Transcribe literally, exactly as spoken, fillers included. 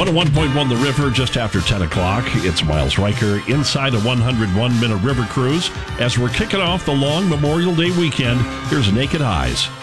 one oh one point one The River, just after ten o'clock. It's Miles Riker inside a one hundred one minute river cruise. As we're kicking off the long Memorial Day weekend, here's Naked Eyes.